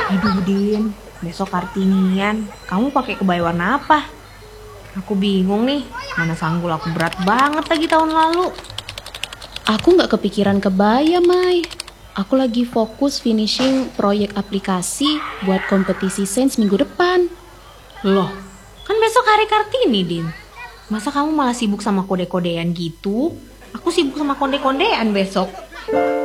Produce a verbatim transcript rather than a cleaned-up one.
Aduh Din, besok Kartinian, kamu pakai kebaya warna apa? Aku bingung nih, mana sanggul aku berat banget lagi tahun lalu. Aku nggak kepikiran kebaya, Mai. Aku lagi fokus finishing proyek aplikasi buat kompetisi sains minggu depan. Loh, kan besok hari Kartini Din. Masa kamu malah sibuk sama kode-kodean gitu? Aku sibuk sama konde-kondean besok.